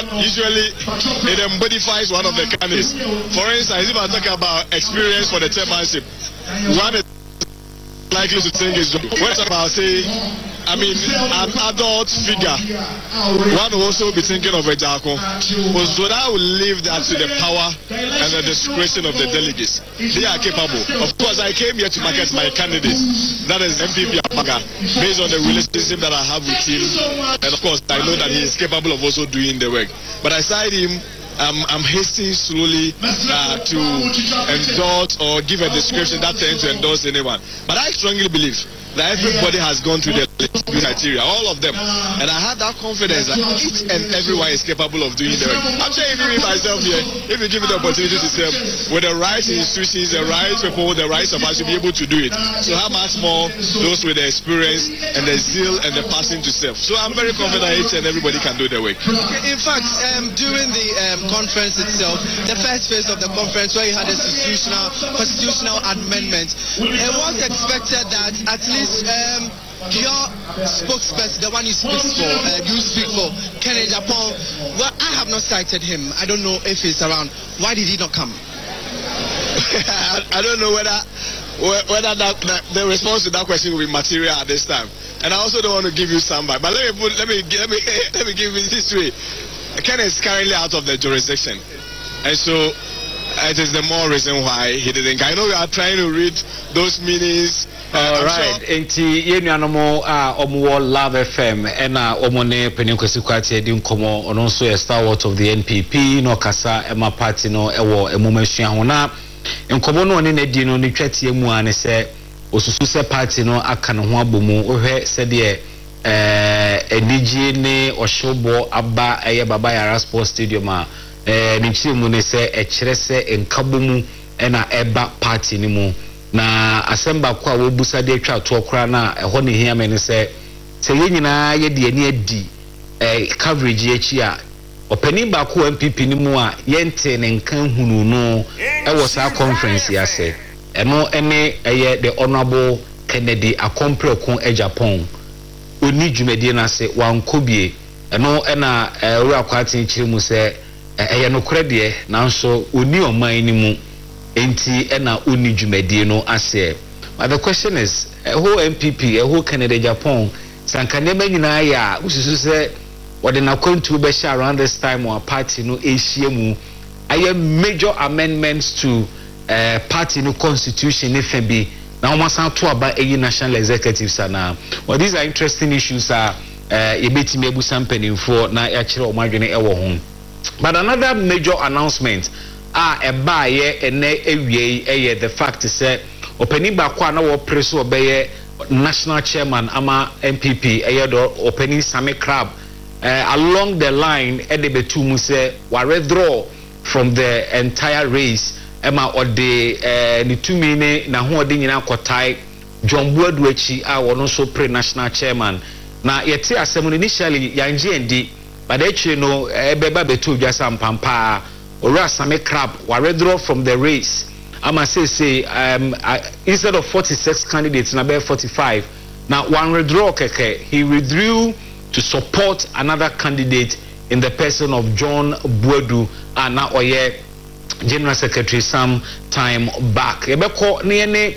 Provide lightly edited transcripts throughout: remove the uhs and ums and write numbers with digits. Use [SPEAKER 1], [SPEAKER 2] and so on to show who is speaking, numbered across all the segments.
[SPEAKER 1] one usually it embodies one of the candidates. For instance, if I talk about experience for the chairmanship, one is likely to think is what about say, I mean, an adult figure. One will also be thinking of a Jako. So that will leave that to the power and the discretion of the delegates. They are capable. Of course, I came here to market my candidate. That is MPP Abaga, based on the relationship that I have with him. And of course, I know that he is capable of also doing the work. But aside him, I'm hasting slowly to endorse or give a description that tends to endorse anyone. But I strongly believe that everybody has gone through the criteria, all of them. And I have that confidence that each and everyone is capable of doing the work. I'm sure even me myself here, if you give me the opportunity to serve with the right institutions, the right people, the right of us to be able to do it. So how much more those with the experience and the zeal and the passion to serve. So I'm very confident each and everybody can do the work.
[SPEAKER 2] In fact, during the conference itself, the first phase of the conference where you had a constitutional amendment, it was expected that at least your spokesperson, the one you speak for, Kennedy Japan, well, I have not cited him. I don't know if he's around. Why did he not come?
[SPEAKER 1] I don't know whether the response to that question will be material at this time. And I also don't want to give you soundbite. But let me give you this way. Ken is currently out of the jurisdiction, and so it is the more reason why he didn't. I know we are trying to read those meanings.
[SPEAKER 3] All right. Enti yenuanomo omo Love FM ena omone penenkwesi kwati edi nkomo ono nso ye stalwart of the NPP no kasa ema party no ewo emomahua ho na nkomo no ne nadi no ne twatie mu ane se osusu se party no aka ne ho abomu ohwe se de eniji ne ohyobo aba eye baba yara sports stadium a ne chimu ne se ekire se enkabomu ena eba party ni mu na asemba kwa wobusa de atwa to okra na eho ne hia me ne se yenyina ye de ani adi coverage echi a opani ba ko MPP ni mu a yente ne nkan hunu no ewo sa conference ya se eno ene eye the honorable Kennedy Akompreko Japan oni dwumedie na se wankobie eno ena ru akwati nchiri mu se eye no krede na nso oni oman ni mu enti ena oni dwumedie no ase. But the question is who MPP who Kennedy Japan sankane manyina ya ususu se wode na kwantu be share around this time our party no ehie mu aye major amendments to party no constitution if be now masan to aba national executives na. Well, these are interesting issues yebetimi ebusan penimfo na ya kire omadwene ewo ho. But another major announcement eba ye ene ewie the fact is openi ba kwa na wo preso obeye national chairman ama MPP do openi Sami Crab along the line edebetu mu se wa withdraw from the entire race ema ode ni tumi ne na ho ode nyina kotai John Buadu achi wono so pre national chairman na yete asem no initially yanje endi but actually no ebeba betu dwasa mpampa ora Sami Crab wa withdraw from the race. I'ma say instead of 46 candidates na be 45 now one withdraw keke he withdrew to support another candidate in the person of John Buadu and now oye General Secretary some time back. Ebeko ne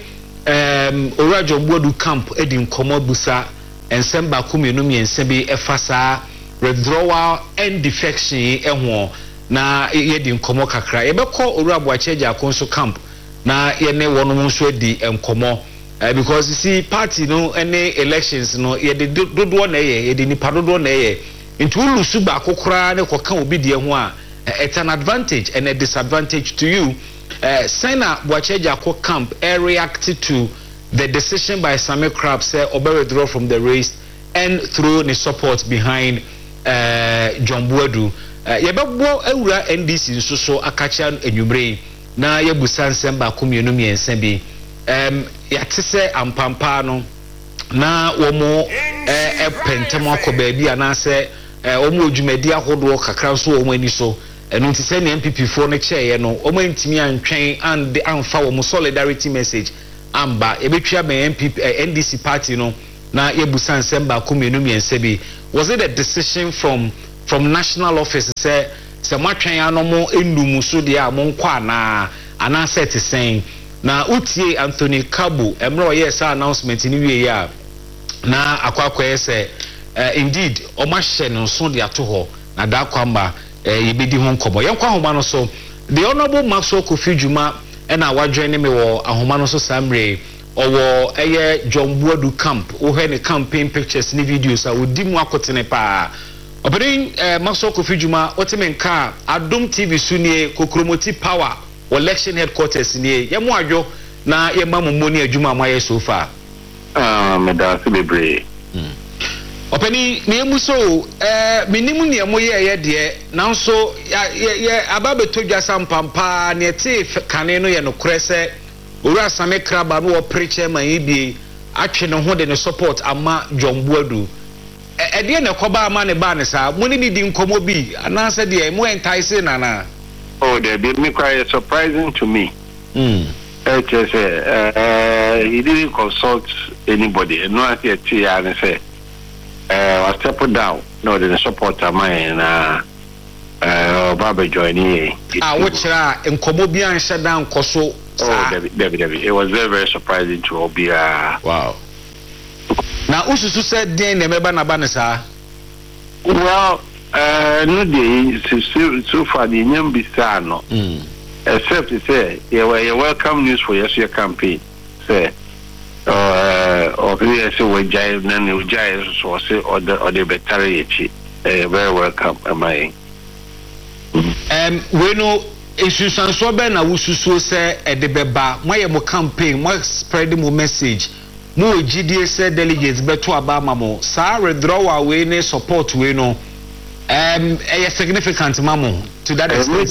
[SPEAKER 3] ora John Buadu camp edi nkomo busa ensemba kumienu miense bi efasa withdrawal and defection ehwo na yedi nkomo kakra. Ebeko ora Boacheja Akonso camp na yene wono nso edi nkomo because you see party no any elections no yedi dodo na yedi nipa dodo na into lusu ba kokora ne koka obi de ho a it's an advantage and a disadvantage to you. Sena Boacheja Akko camp reacted to the decision by Sami Crab say obe withdraw from the race and throw the support behind John Buadu. Yebebo ewura NDC so akacha enwumre na yebusa nsemba komienu miense bi yatese ampampa no na womo pentem akoba bi anase womo dwumadi ahodo kakra so womo ani so eno ntise ne MPP fo no cheye no womo ntimi antwen and amfa womo solidarity message amba ebetwa ben MPP NDC party no na yebusa nsemba komienu miense bi. Was it a decision from from national office say matwen anomo enum so de a monkwa na anase te sen na utie Anthony Kabu emro yes announcement ni wie ya na akwakwa say indeed o ma hye no so de ato ho na da kwamba yebedi ho nkomo yenkwa homa no so the honorable Maxwell Kofi Dwuma na wadwene me wo ahoma no so samre owo eye John Buadu camp wo he ne campaign pictures ni videos a wodi mu akotene pa opening Maxwell Kofi Dwuma otimenka Adom TV sunie Kokromoti Power election headquarters ni ye mu adwo na ye mamumo ni adwuma amaye so far
[SPEAKER 4] meda se bebre
[SPEAKER 3] openi ni emu so minimu ni emu ye de nanso ye ababetodwa sampampa ne te kane no ye no krese owura Same Kraba no preacher man ibi atwe ne ho de ne support ama John Buadu de ne koba ama ne ba ne sa mo ni di nkomo bi ananse de mo entice nana
[SPEAKER 4] oh they did me quite surprising to me he didn't consult anybody no at yet and say I step down no the supporter mine Baba joining
[SPEAKER 3] which nkomo bi an shedan koso
[SPEAKER 4] it was very, very surprising to Obia.
[SPEAKER 3] Wow. Now, Ususu said, then the member Nabanesa.
[SPEAKER 4] Well, no, so far the name Bisano, except to say, you were a welcome news for your campaign. Say, or yes, we jive, then you jive, or the Betariachi. Very welcome, am I?
[SPEAKER 3] We know. Isusan so be na wususu se edebeba moye mo campaign mo spread mo message mo gidie se delegates beto abama mo sa withdrawal we ne support we no significant mamo to that extent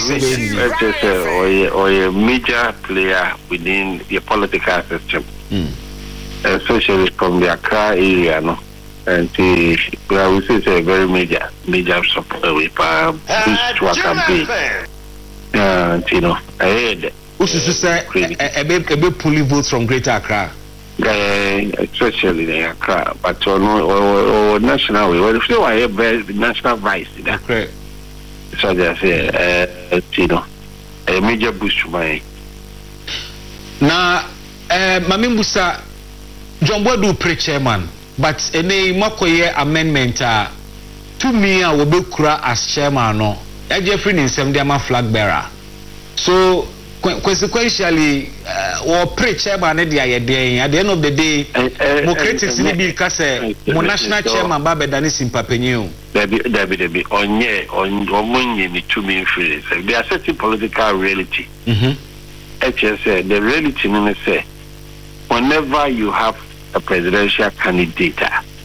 [SPEAKER 4] or a major player within the political system especially from the Accra area no and we say a very major support with boost to our campaign. You know, I heard.
[SPEAKER 3] Ususu say a pulling votes from Greater Accra.
[SPEAKER 4] Especially in Accra, but or national way. Well, if you are national vice,
[SPEAKER 3] okay.
[SPEAKER 4] So they say, you know, a major boost to my.
[SPEAKER 3] Na, Mami Musa, John Buadu pre-chairman, but any Makoye amendment to me I will be kura as chairman no. Jeffrey Ninsem Diama flag bearer. So consequentially, or pre-chairman at the end of the day, more critics in the case, more national chairman Baba Danis in Papenio.
[SPEAKER 4] There be on the 2 main phrases. They are certain political reality. HSA, the reality in say, whenever you have a presidential candidate,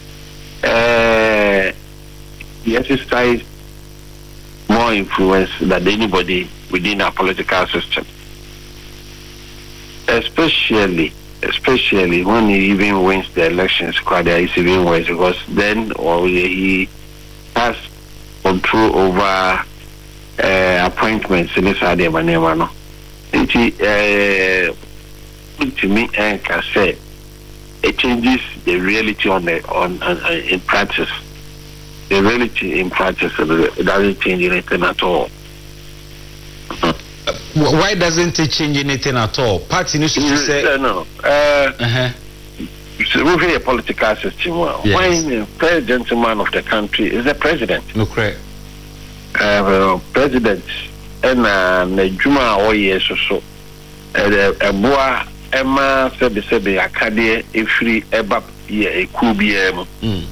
[SPEAKER 4] you exercise more influence than anybody within our political system. Especially when he even wins the elections, quite even worse, because then he has control over appointments in this area. To me, I can say it changes the reality in practice. The reality in practice doesn't change anything at all.
[SPEAKER 3] Why doesn't it change anything at all? Party needs to say
[SPEAKER 4] no. So we have a political system. Yes. When the president of the country is the president.
[SPEAKER 3] No correct.
[SPEAKER 4] President and Juma or yes or so. A boa Emma said Akade a free ebap a kubiem.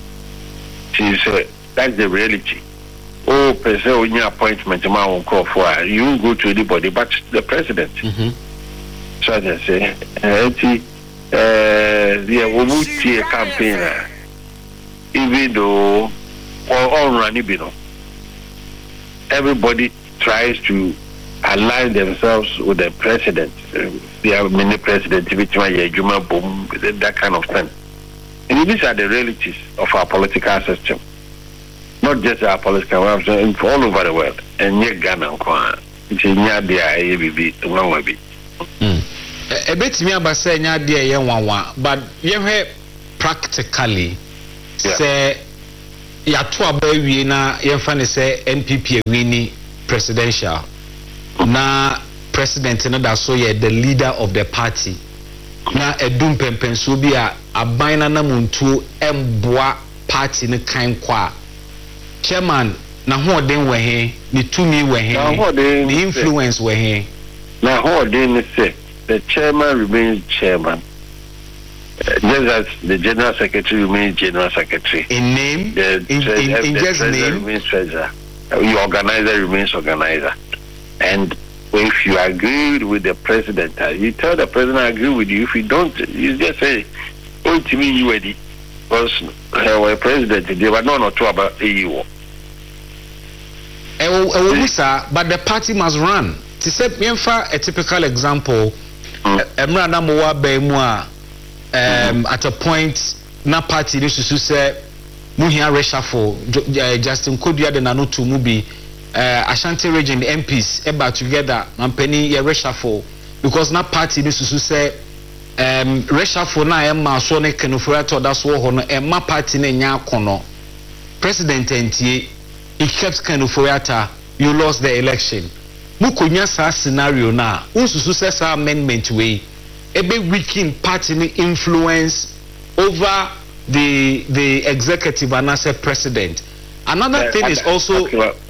[SPEAKER 4] That's the reality. Oh, person when your appointment man call for you go to anybody but the president. So they say the campaigner even though all running everybody tries to align themselves with the president. There are many presidents, that kind of thing. And these are the realities of our political system. Not just our political system, all over the world. And yet Ghana, it's in Yadia, one be.
[SPEAKER 3] A bit me about saying Yadia, but you have practically say ya to abawie na yemfa ne se NPP wini presidential na president no da so ye the leader of the party na edum pempenso bi a aban na muntu emboa party ne kan kwa chairman na hoden we he ni tumi we he ni influence we he
[SPEAKER 4] na hoden say the chairman remains chairman just as the general secretary remains general secretary
[SPEAKER 3] in name in just name
[SPEAKER 4] remains treasurer, the organizer remains organizer. And if you agree with the president, you tell the president I agree with you. If you don't, you just say, oh, to me, you ready. Because our president, they were not talk about AU.
[SPEAKER 3] But the party must run. To say, a typical example, Emra Namowa Bemwa, at a point, na party needs to say, Muhia reshuffle, Justin Kodia de Nanutu Mubi. Ashanti region the MPs about together and penny reshuffle because na party needs to say reshuffle na emma so ne kenufurato that's what hono emma party ne nya kono president entie he kept kenufurata you lost the election mukonya sa scenario na unsusu say sa amendment we ebe weaken party ne influence over the executive and as a president. Another thing is also
[SPEAKER 4] okay. At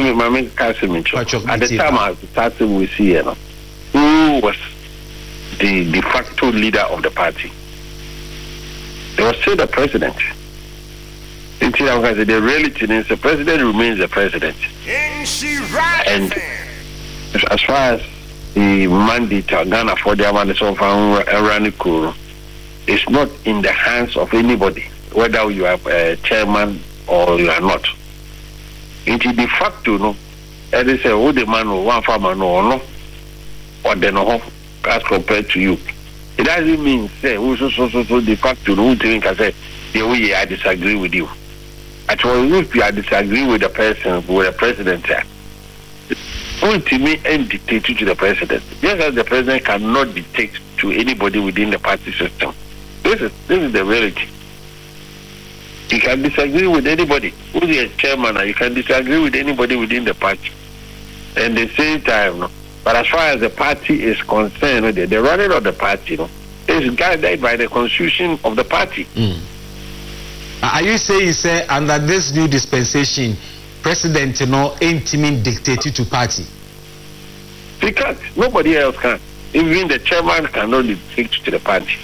[SPEAKER 4] the time I started with CN, who was the de facto leader of the party? They was still the president. Until the reality is the president remains the president. And as far as the mandate Ghana for the Amanisofan it's not in the hands of anybody, whether you are a chairman or you are not. Into de facto, no, and they say, oh, the man, one farmer, no, or the no, as compared to you. It doesn't mean, say, oh, so de facto, no, think I say, the way I disagree with you. At all, if I disagree with the person, with the president, ultimately and dictate to the president. Just as the president cannot dictate to anybody within the party system. This is the reality. You can disagree with anybody who's the chairman, and you can disagree with anybody within the party. And the same time, no? But as far as the party is concerned, the running of the party, no, is guided by the constitution of the party.
[SPEAKER 3] Are you saying, say, under this new dispensation, president, ain't mean dictated to party?
[SPEAKER 4] He can't. Nobody else can. Even the chairman cannot dictate to the party.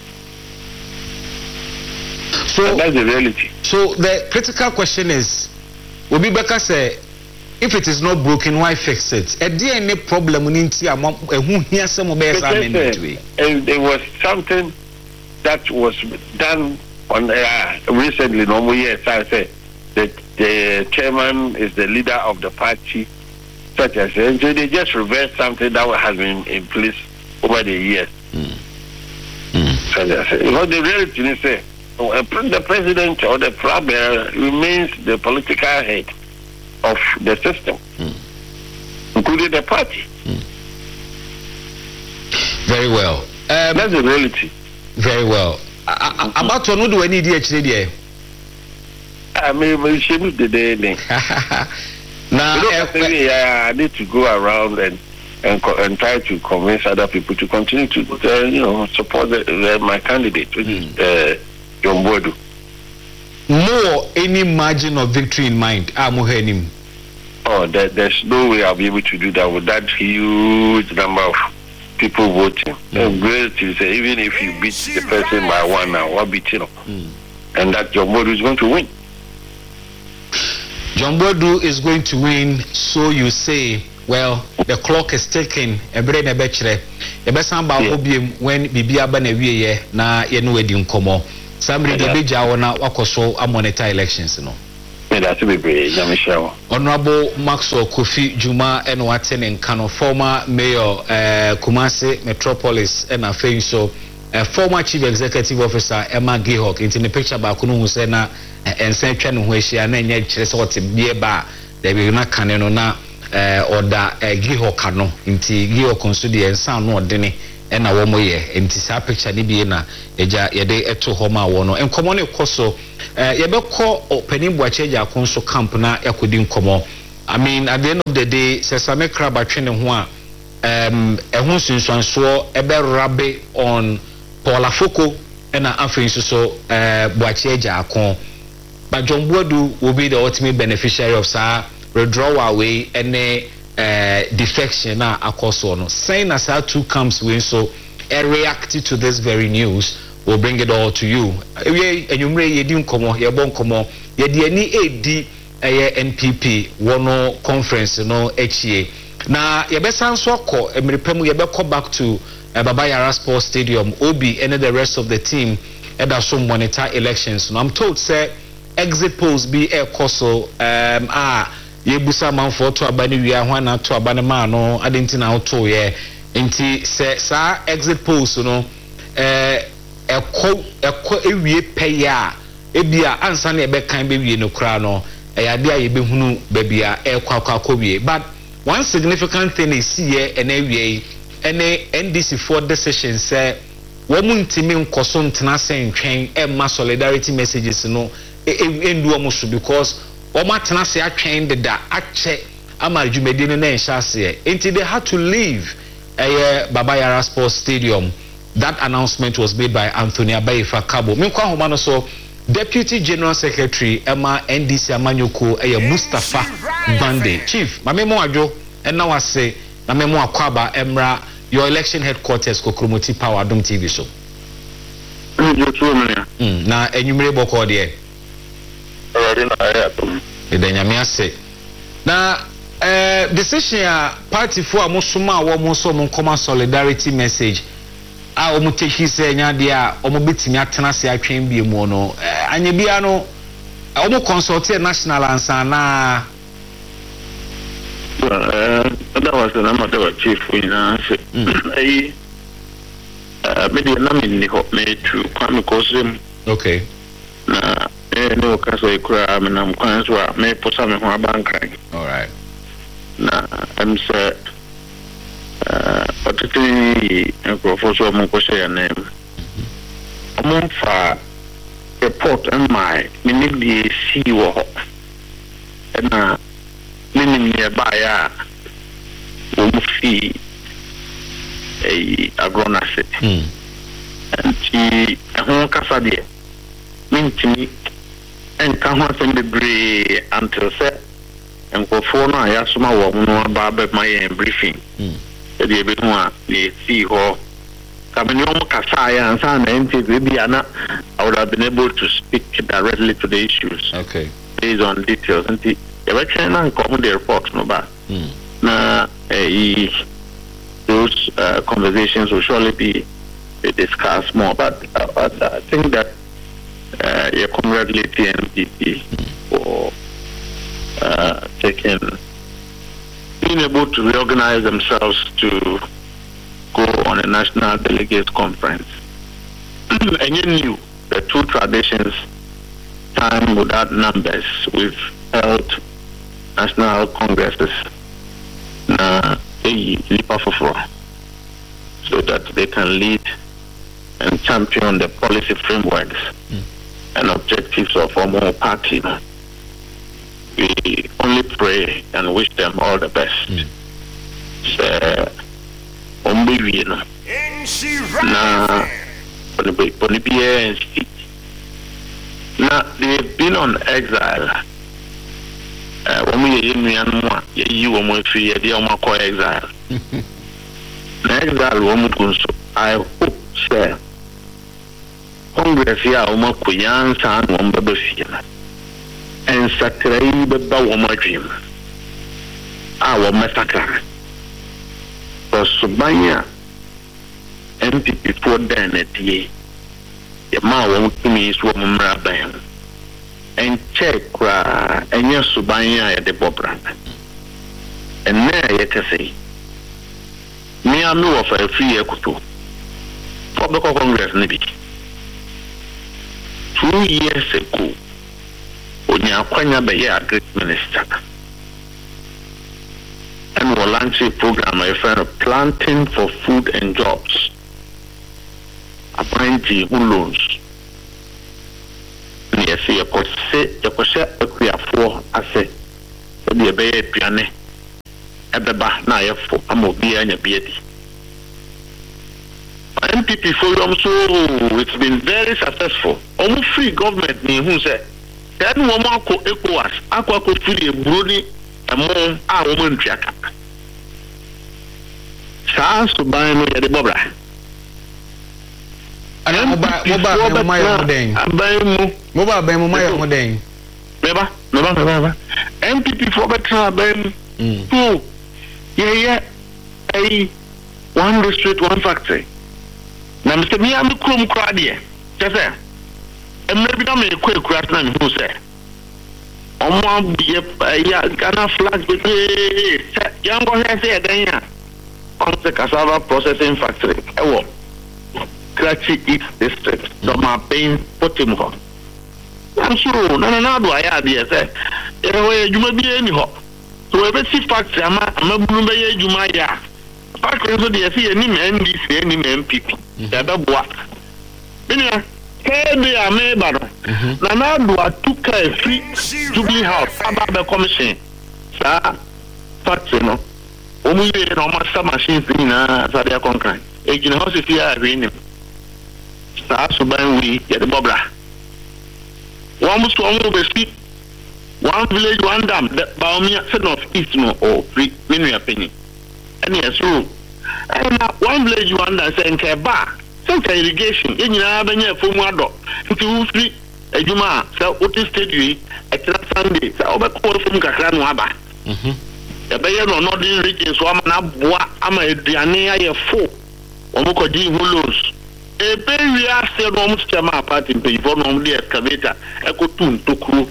[SPEAKER 4] So and that's the reality. So
[SPEAKER 3] the critical question is, Obi Beka say, if it is not broken, why fix it? Is there any problem in India? And
[SPEAKER 4] there was something that was done on recently. Yes, I say that the chairman is the leader of the party, such as and so they just reversed something that has been in place over the years. So because the reality is say. The president or the flag bearer remains the political head of the system, including the party.
[SPEAKER 3] Very well.
[SPEAKER 4] That's the reality.
[SPEAKER 3] Very well. About to know do any day.
[SPEAKER 4] I mean, we should do the day. Now, I need to go around and try to convince other people to continue to, support my candidate, which is John Bodu.
[SPEAKER 3] No any margin of victory in mind.
[SPEAKER 4] Oh, there's no way I'll be able to do that with that huge number of people voting. Great to say, even if you beat the person by 1 now, what beat and that John Bodu is going to win.
[SPEAKER 3] John Bodu is going to win, so you say. Well, the clock is ticking. Every ne betchere. Ebesan ba obiem when bibia ba na wiye na ye no edi nkomo. Somebody the beja wona wakoso a monitor elections no.
[SPEAKER 4] That's be brave, Michelle.
[SPEAKER 3] Honorable Maxwell Kofi Juma and Watson Kano, former mayor Kumasi Metropolis and Afenso, former chief executive officer Emma Gihok into the picture by Kunu Husena and Saint Chan Hueshi and then yet sort of beer they will not cannon na or da Gihok Kano into Gihok Consudi and Sound no Denny ena wo moye enti sa picture ni bi na eja yede eto ho ma wo no enkomo ne koso yebekọ Opening Boakye Akonso camp na yakodi nkomo. I mean, at the end of the day, Sesame Crab atwene ho a ehun sunsuanso ebe rabe on Paul Afoko ena afei so Boakye Akon. But John Boadu will be the ultimate beneficiary of sa withdrawal away any defection na akoso no. Saying as our two camps win so react to this very news. We'll bring it all to you. Enyumre yedi nkomo yebon nkomo yedi ani edi NPP wono conference no echie na yebesan so akọ emirepemu yebekọ back to Baba Yara Sports Stadium. Obi and the rest of the team eda so monitor elections. No, I'm told say exit polls be koso yebusa manfo to abani wia ho na to abani ma no adenti na auto ye enti se sa exit polls no ekọ ewie peya ebia ansa na ebekan be wie no kra no eyade a yebehunu babia ekwa wie. But one significant thing is here and ewie ene NDC for decision say wo mu ntimi nkoso ntena sentwen emma solidarity messages no endu omo so because wo matena se atwen deda ache ama dwumedi no na enhyase enti they had to leave Baba Yara Sports Stadium. That announcement was made by Anthony Abayifa Kabo. Minkwa Homano so Deputy General Secretary Emma NDC Amanyoko Mustafa Bande. Chief, mamemo ajo and now I say mamemo akwaba emra your election headquarters Kokromoti Power Adom TV show. Na enyumere boko de. Edanyame ase. Na decision party for amusuma wo mo so mo nkoma solidarity message. Omo take say nya de a omo betimi atena se atwen bie mu no anya bia no omo consult national ansa na
[SPEAKER 4] that was the number of chief in say media na me ho me to kwame kosem.
[SPEAKER 3] Okay.
[SPEAKER 4] Na no kaso ikura me na mkwan so a me posa me ho abankan.
[SPEAKER 3] All right.
[SPEAKER 4] Na am say particularly Professor Mokose and name. Among for report and my mini see what and many nearby fee a agronasset. And she a home casadia mean to me and come out in the gray until set and for 4 now. I asked my woman about my briefing. The Ebituma, the sea hall. Cabinum Casaya and San Bibiana, I would have been able to speak directly to the issues.
[SPEAKER 3] Okay.
[SPEAKER 4] Based on details. And the election and common the report no bad. Now, those conversations will surely be discussed more. But I think that you congratulate the NPP for being able to reorganize themselves to go on a national delegates conference. And you knew the two traditions, time without numbers, we've held national congresses so that they can lead and champion the policy frameworks and objectives of our own party. We only pray and wish them all the best. Now, they've been on exile. Exile. I hope, sir, Congress here, and Saturday, but our dream. Our massacre. For Subanya, MPP for then at ye. The ma won't me is woman rabbi. And check, and yes, Subanya at the Bobran. And there yet to say, me I know of a free equity. Public Congress, maybe 2 years ago. Onyakwanya be a great minister and will launch a program a friend of planting for food and jobs appointee loans. Yes, you could say a queer for I say, be a bay piano. Ebeba na yefo amobi anya biedi. MPP forum so it's been very successful. Almost free government ni who say then woman ko ECOWAS akwa ko free broni emo a woman ntiaka. Sa so ban no yede bobra.
[SPEAKER 3] Ana moba mayo moden. Moba ban mo mayo moden.
[SPEAKER 4] Beba. MPP for betra ban. So yeah, one district, one factory. Now, Mr. Miami Krum Cradia, just there. And maybe I'm a quick question who said, on one be a Ghana flag with young boy, I say, Dania, on the cassava processing factory. Oh, Karachi East District, so my pain put him home. I'm sure, no, do I have here, say, you may be any hop. So every factory, I'm a Bloomberg Jumaya. Factory, so they see any NDC, any MPP. That's what. Hey, they are made, but now do I took a free Jubilee House about the commission. Sir, factory, no. Only in almost machines in Sadia Concrete. A house if you are winning. Sir, so by we get the Bobra. One was one over speak. One village, one dam, that Baumia said of East no or free, in your opinion. And yes, true. And one village, one dam saying, Keba, some irrigation, in your avenue for Mado, into free, a Juma, so what is steady, a Sunday, so over call from Kakran Waba. The Bayan or not in regions, so I'm not boa, I'm a Diania 4, Omoko G. Hulos. A baby asked the Romus Chama party, before the excavator, Echo Tun to crew.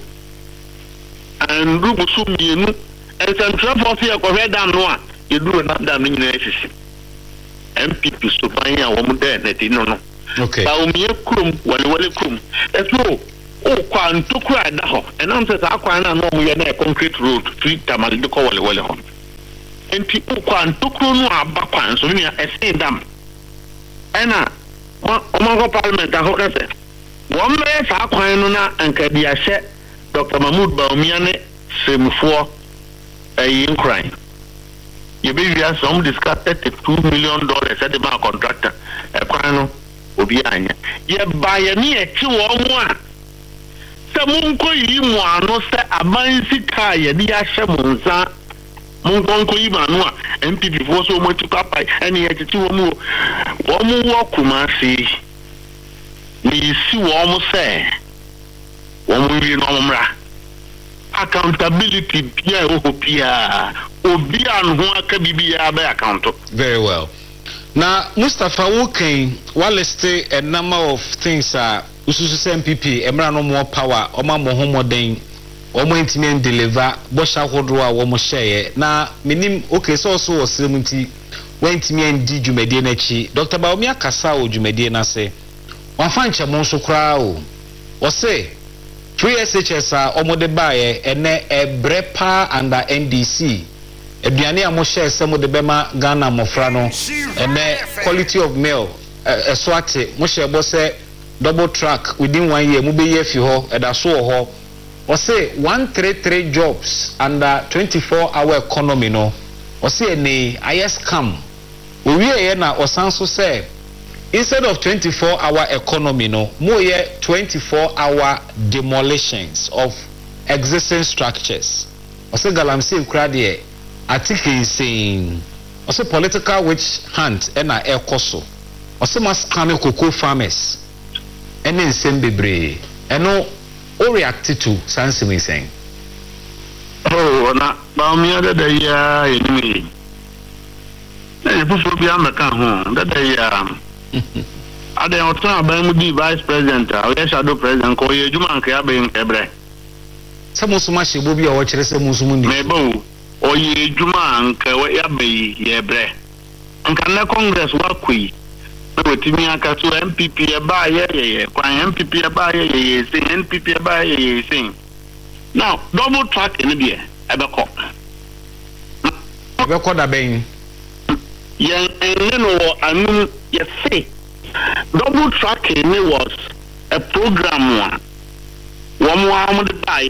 [SPEAKER 4] And Rubu Sumi, and some trouble here for red and one, you do not damn in the MPP to find a woman there that you know.
[SPEAKER 3] Okay.
[SPEAKER 4] Baumia Krum, well, Krum. That's no. Oh, Quan to cry now, and answers Aquana, no, we are a concrete road, 3 Tamal to call well. And people Quan to Krum are backwards, so we are a say dam. Anna, Omago Parliament, I hope I said. One man, Aquana and Kadia said. Dr. Mahmoud Baumiane Semufo in crime. You be here some discussed $2 million at the bar contractor. A crano Obianya. Ye buy a near 2 or 1. Samunko Yimwa no say a bicycle, ye dear Shamunza Munkonko Imanua, MPP for so much to papa, and yet 2 or more. One more Kumasi. We see almost say. Accountability
[SPEAKER 3] very well. Now, Mustafa Woking, while stay a number of things are MPP, Emrano more power, Oma Mohomoden, Omo intimate deliver, Bosha Hodua, Womo share. Now, minim okay, so was 70 went me and did you Medienachi, Dr. Baumia Casao, Jumediana say, one fancha monso crow, or say. 3 SHS are omode baye ene ebrepa under NDC eduane amo share some of the Bema Ghana mofrano ene quality of mail eswate mo share bo say double track within 1 year mo be ye fi ho edaso ho o say 133 jobs under 24-hour economy no o say ene ayes come o wie ye na osanso say instead of 24-hour economy, no, more 24-hour demolitions of existing structures. Also, Galamsey Kradie, Atiki saying, also political witch hunt and a air coso. Also, must come cocoa farmers. And then send bebre. And no, all reacted to Sansimi saying.
[SPEAKER 4] Oh, na Baumia the year in me. Then you put me on the home. That day, at the time, I am the vice president, I shadow president, call you Juman Kabe in Kebre.
[SPEAKER 3] Some Musumashi will be our Chelsea Musumundi.
[SPEAKER 4] Mebo, or ye Juman Kawayabe, Yebre. And can the Congress work we? With me, I can MPP a buy, MPP a buy, sing MPP a buy, sing. Now, double track in the year, Abaco. Abaco da Bain. Young and then, I mean, yes, say.
[SPEAKER 5] double tracking was a program one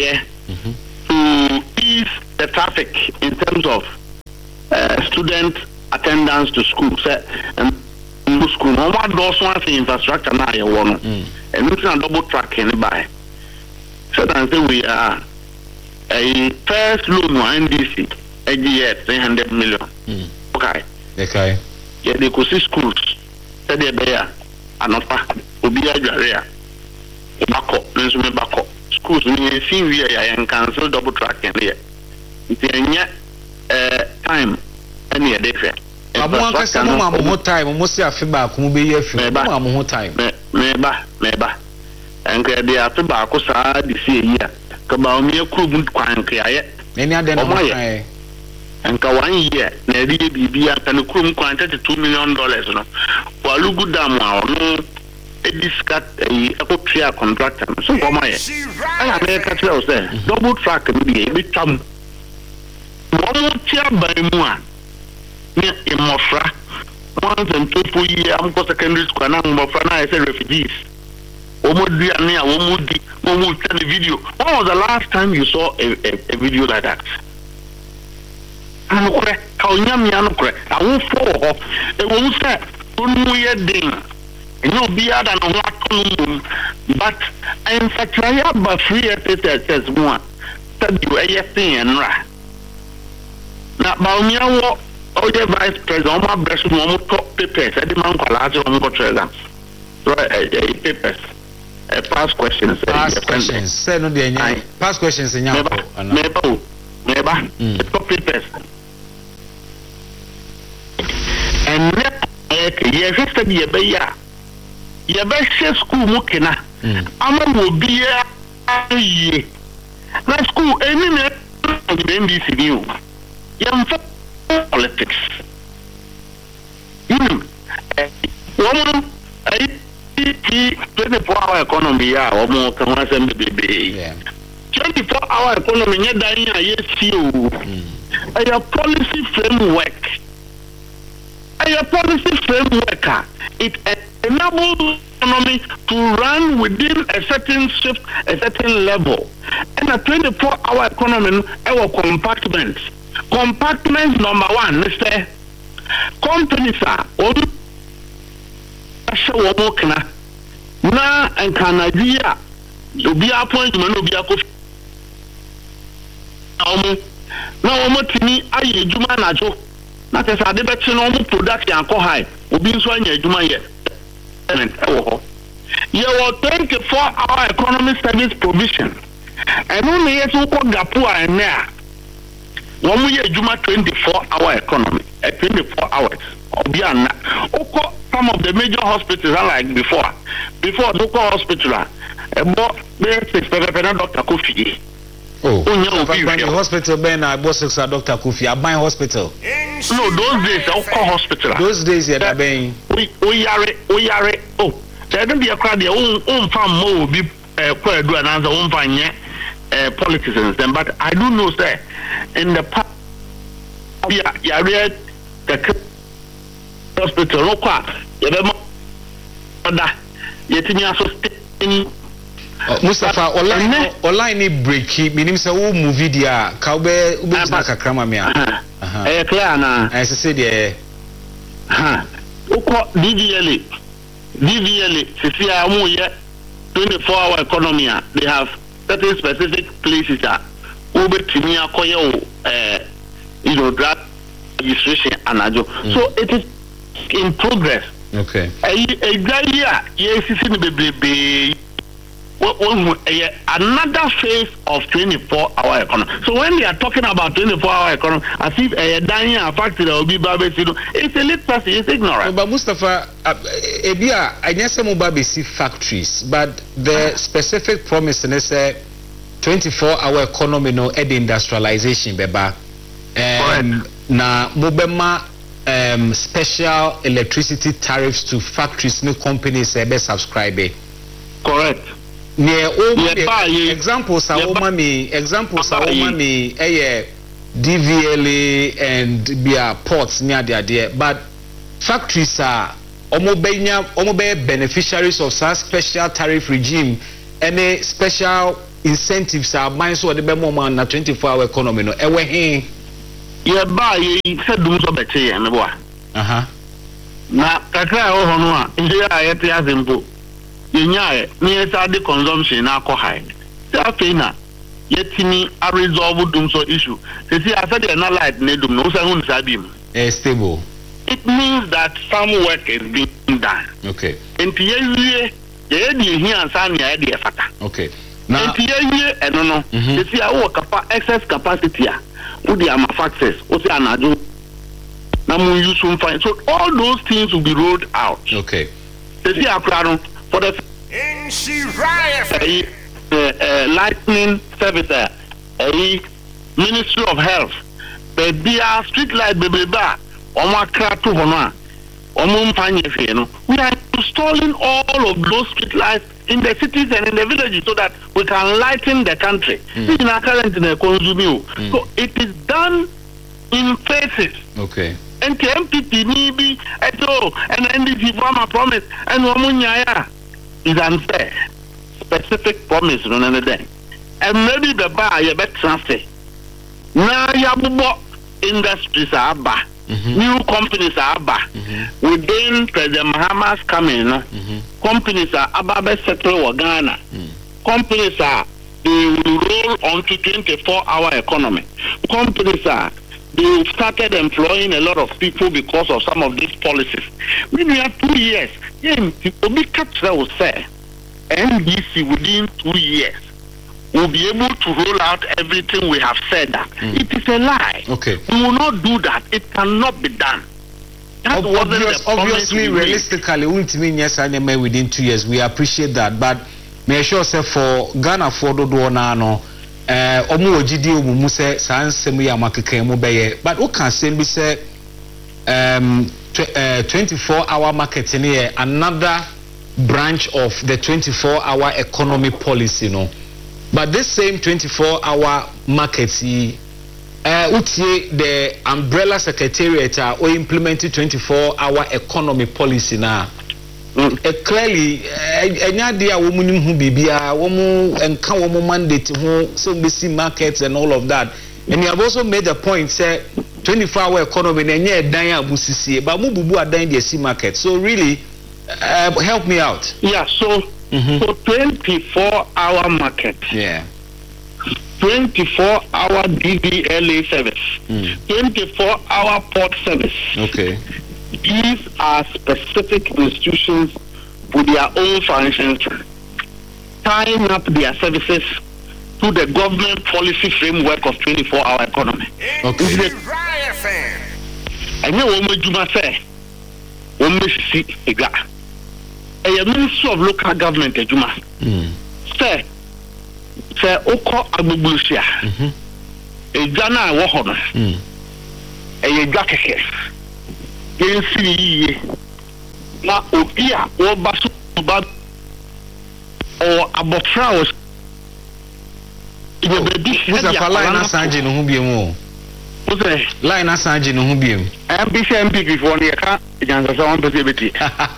[SPEAKER 5] to ease the traffic in terms of student attendance to school. School, no one does one thing infrastructure now. You want, and we can double tracking by. So that we are a first loan NDC a year 300 million. Okay.
[SPEAKER 3] Okay.
[SPEAKER 5] Yeah, they could see schools. Said they there, and not will be a area. Backup, resume backup. Schools, we see we are cancel double tracking here. It's time any different.
[SPEAKER 3] Abuwa kasa mo mo time mo se afiba ko mo be yefi mo time
[SPEAKER 5] meba enke de afiba ko sa di se yi a ka ba o me kuru kwan ka ye
[SPEAKER 3] eni ade na mo kai
[SPEAKER 5] enka 1 year na edi bibia ta ne kuru kwan $32 million no walugu dam a no ediscat e akotria contractor so ko ma ye ala me ka tell say double track bi e bi tam mo tia ba mu a in Mofra, once and 2 years, I'm going secondary school, and I'm Mofra, I said refugees. Omodi and Omodi tell the video. When was the last time you saw a video like that? I won't fall. It won't say, don't know your thing. No beard and what, but in fact, I have a free says one. Tell you anything and right. Now, Baumia. Oh, the vice president, my best one top papers. I demand collateral on what treasure. So, papers. Past questions.
[SPEAKER 3] Past questions. Say no, the past questions in your
[SPEAKER 5] never. Top papers. And yes, sister, be a bear. Your best school, Mokina. I'm will be a year. That school, any minute, NBC new. Young politics. Woman, 24-hour economy, or more can I send the baby? 24-hour economy, yes, you. A policy framework. A policy framework. It enables the economy to run within a certain shift, a certain level. And a 24-hour economy, our compartments. Compartment number 1, Mr. Companies are na and Canada. You be appointment, no be a coffee. Now, Motini, I do manager. Not as I debate normal production and high. Ubin Swan, you do my year. You are 24-hour economic service provision. And only yet, who call Gapua and there. One year, Juma 24-hour economy, 24 hours. Oko, some of the major hospitals are like before. Before Oko Hospital, Dr. Kofi.
[SPEAKER 3] Oh, the hospital, Ben, I bought Dr. Kofi. I buy hospital.
[SPEAKER 5] No, those days, Oko Hospital.
[SPEAKER 3] Those days, yeah, Ben.
[SPEAKER 5] We are. Oh, there don't be a crowd. Own farm more be quite do another own fine politicians. But I do know, sir. In the past, you read the hospital.
[SPEAKER 3] Mustafa, online break. Meaning, say, oh, movie dia. Kaube, ubezna kakrama mia.
[SPEAKER 5] Clear na.
[SPEAKER 3] I say there.
[SPEAKER 5] Uko DVLA. CCI amu 24-hour economy. They have certain specific places that. Ube timia koyo drug registration anajo. So it is in progress.
[SPEAKER 3] Okay.
[SPEAKER 5] A guy yes is in the another phase of 24-hour economy. So when they are talking about 24-hour economy, as if a dining factory will be babesi, it's a literacy, it's ignorant.
[SPEAKER 3] But Mustafa, Ebia, I guess some babesi factories, but the specific promise is 24-hour economy no ed industrialization beba na mobema special electricity tariffs to factories no companies ebe subscribe.
[SPEAKER 5] Correct.
[SPEAKER 3] Near examples are mommy DVLA and Bia ports near the idea, but factories are omo be beneficiaries of such special tariff regime any special incentives are mine so the be more na 24-hour economy no ewe he
[SPEAKER 5] ye ba ye se dum so be che ye me boa na kakra o hono a ye aye te azempo ye nya ni e consumption na akọ high say na yetimi a resolve dum so issue say I said na light na dum no say hun sabim
[SPEAKER 3] stable.
[SPEAKER 5] It means that some work is being done.
[SPEAKER 3] Okay.
[SPEAKER 5] And here and San fata.
[SPEAKER 3] Okay. Now,
[SPEAKER 5] and no, you see, our excess capacity. Would the manufacturers, what's the anado? Now, you soon find. So, all those things will be rolled out.
[SPEAKER 3] Okay.
[SPEAKER 5] You see, for the lightning service, Ministry of Health, the street light, baby bar. We are installing all of those street lights in the cities and in the villages so that we can lighten the country. This is not current in the consumer. So it is done in phases.
[SPEAKER 3] Okay.
[SPEAKER 5] And the MPP maybe and NDC farmer promise and Wamunyaya is unfair. Specific promise on another day. And maybe the bar you better transfer. Now Yabubo industries are back. New companies are back. Within President Mahama's coming, companies are about settle Ghana. Companies are they will roll onto 24-hour economy. Companies are they started employing a lot of people because of some of these policies. When we have 2 years, will say NDC within 2 years will be able to roll out everything we have said that. It is a lie.
[SPEAKER 3] Okay.
[SPEAKER 5] We will not do that. It cannot be done.
[SPEAKER 3] Obviously, realistically, within 2 years, we appreciate that. But make sure say for Ghana for the no omu ojidi omu say sansemu ya makeke beye. But what can say be say 24-hour marketing here another branch of the 24-hour economy policy, no. But this same 24-hour market, the umbrella secretariat or implemented 24-hour economy policy now. Clearly, any idea woman who be a woman and come mandate who so busy markets and all of that. And you have also made a point, say 24-hour economy and yeah, Danya Busisi, but Mubu are dying the market. So really, help me out.
[SPEAKER 5] Yeah, so. So 24-hour market.
[SPEAKER 3] Yeah.
[SPEAKER 5] 24-hour DDLA service. 24-hour port service.
[SPEAKER 3] Okay.
[SPEAKER 5] These are specific institutions with their own functions, tying up their services to the government policy framework of 24-hour economy.
[SPEAKER 3] Okay.
[SPEAKER 5] I know what you must say. What you see, a Ministry of Local Government Ejuma. Say Oko Agbugbusia. A Jana Wahona. A Jakeke. Yensi na Okia or Basu Bad or Abofraos.
[SPEAKER 3] Who's a Line Sanjin who be more? Line Sanjin who be him.
[SPEAKER 5] MP before the car, Jansa on possibility.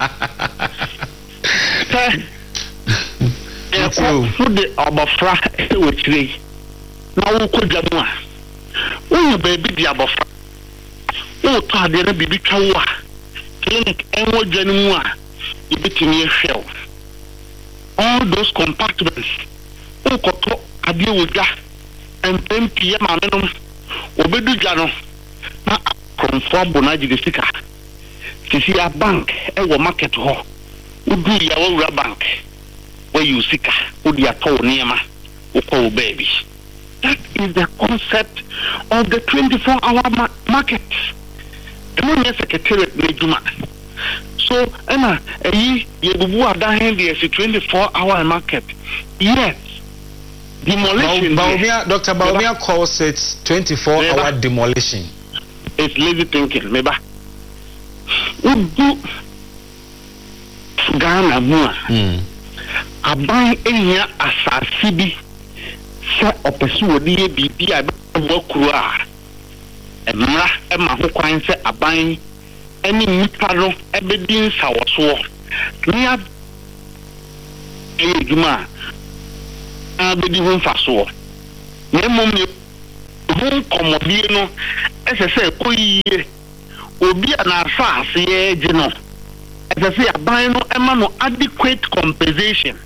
[SPEAKER 5] Food the Abafra with me. Now, could Jamua? Oh, baby, the Abafra. Oh, Tadera Bibi Kawa. Clinic and what Janua. You between your shell. All those compartments. Oh, Koto, I deal with that. And 10 p.m. Obedu Jano. Conform Bonaji the sticker. To see a bank, a market hall. Would do your bank where you seek would your toe near my baby. That is the concept of the 24-hour market. The secretariat made you. So, Emma, you are down here, 24-hour market. Yes. Demolition.
[SPEAKER 3] Dr. Baumia calls it 24-hour demolition.
[SPEAKER 5] It's lazy thinking, maybe. Would do Ghana mua. Aban enya asasi bi se opesu odi e bibia be wo kuro a emra e ma ho kwan se aban any nipano ebedin sawoso nia ejuma abedi ho mfaso na mom ne ho komodie no esese koyie obi na afaase ye gye no esese aban no ema no adequate compensation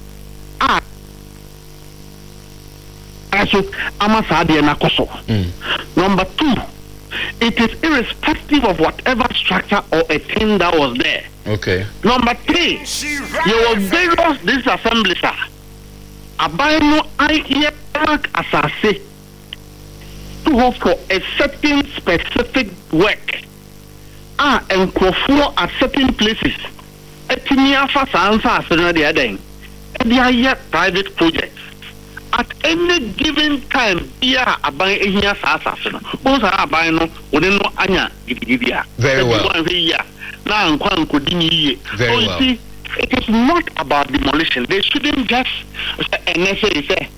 [SPEAKER 5] so amasade na koso. Number 2, it is irrespective of whatever structure or a team that was there.
[SPEAKER 3] Okay.
[SPEAKER 5] Number 3, there were various disassemblies. Abayno I assassin to hope for a certain specific work. And for at certain places. Etinia fa sansa asena de aden. They are yet private projects. At any given time, yeah, aban ehia sasa no. Once aban no, one no anya gidigidia.
[SPEAKER 3] Very well.
[SPEAKER 5] Na nkwa nkodini yiye.
[SPEAKER 3] Very well.
[SPEAKER 5] See, it is not about demolition. They shouldn't just say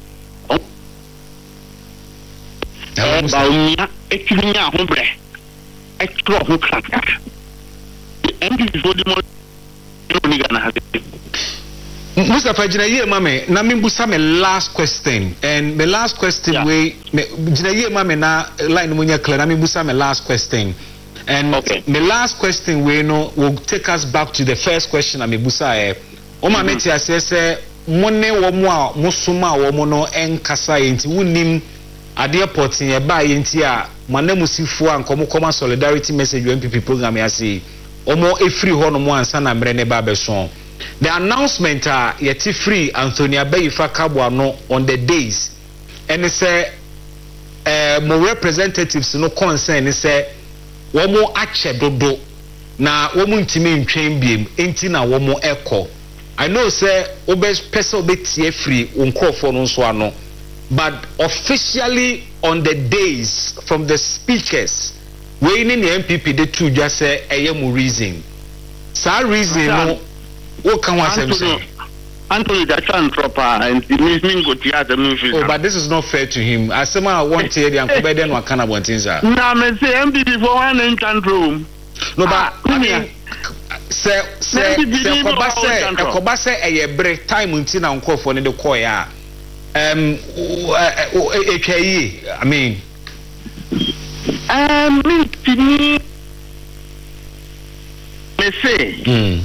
[SPEAKER 3] Mustafa Jinaye mame na mimbusa me last question, and the last question we Jinaye mame na line munya clear na mimbusa me last question, and the last question we know will take us back to the first question amibusa o mame ti asese monne wo mo a musuma wo mo no enkasa yenti wunim ade airport ye ba yenti a manamusifo ankomo koma solidarity message MPP program ya say omo efri ho no mo ansa na mre ne ba beso. The announcement yet free Anthony Abeyifa Kabwano on the days, and it say more representatives no concern. It say one more ache dodo na woman timi ntwen biem enti na one more echo. I know say obes person betie free unkofo no so ano, but officially on the days from the speakers we in the MPP they too just say ayemu reason. Sa reason no.
[SPEAKER 5] Anthony, that's proper and
[SPEAKER 3] oh, but this is not fair to him. As someone I want to hear, I'm better than what kind of one things are.
[SPEAKER 5] No, I'm saying MPP for one in room.
[SPEAKER 3] No, but I mean, say, Kobase, a break time until I'm called for the choir. I mean, say.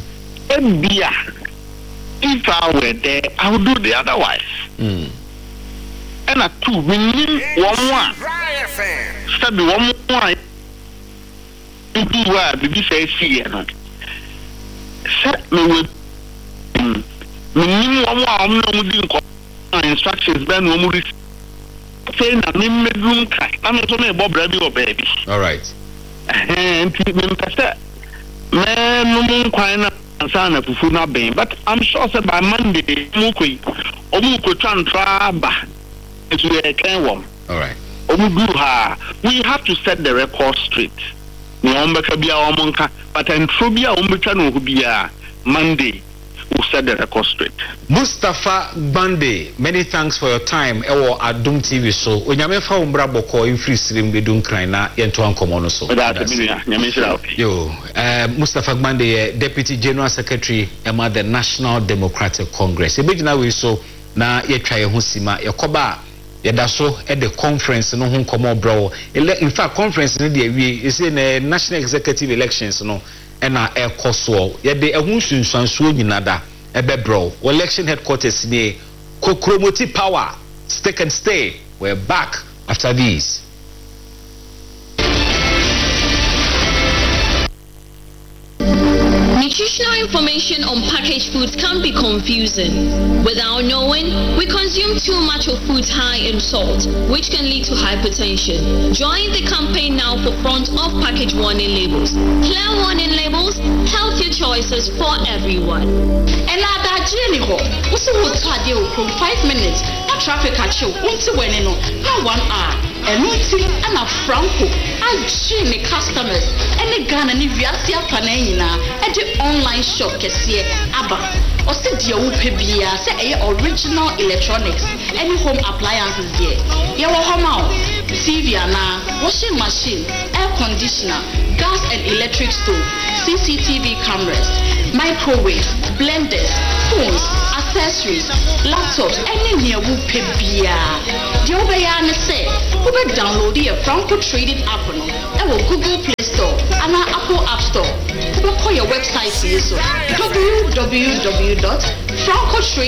[SPEAKER 3] If I were there, I would do the otherwise. And a 2, we need one. Study one more. Do what the say, see, set me with instructions, then one would say, I'm in the room. I'm not only Bob Rabbit or baby. All right.
[SPEAKER 5] And people, man, no more quite. But I'm sure that by Monday, Omuko Chantraba is where I can warm.
[SPEAKER 3] All right.
[SPEAKER 5] We have to set the record straight. But in Trubia, Monday, we'll set the record straight.
[SPEAKER 3] Mustafa Bande, many thanks for your time. Ewo Adum TV so. Onyamefa umbra boko in free stream we don't cry na yentu ankomono so. Yo, Mustafa Bande, Deputy General Secretary ema the National Democratic Congress. Ebejina we so na yetwa ye ho sima yakoba yedaso at the conference no ho komo bro. In fact conference no dey we is in national executive elections no ena ekoso yede ehun sunsansuo nyinada ebebro election headquarters near Kokromoti Power Stick and Stay. We're back after these.
[SPEAKER 6] Nutritional information on packaged foods can be confusing. Without knowing, we consume too much of foods high in salt, which can lead to hypertension. Join the campaign now for front of package warning labels. Clear warning labels, healthier choices for everyone.
[SPEAKER 7] And at that journey, also would try 5 minutes. Not traffic at you, until when no, not 1 hour. And meeting and a franco, I train the customers and the gun and the Viasia Panena at the online shop Kessie Abba. Or said your Pebia, say original electronics, any home appliances there. You will home out. TV ana, washing machine, air conditioner, gas and electric stove, CCTV cameras, microwaves, blenders, phones, accessories, laptops, any near whoop bia. The Obayana say, who will download the Franco Trading app on Google Play Store and Apple App Store. Who will call your website www.francotrade